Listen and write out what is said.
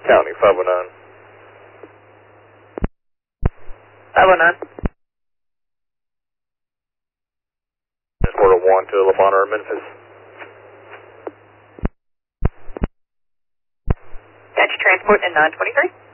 County 509. 509. Transport of 1 to Lamont or Memphis. Got your transport at 923.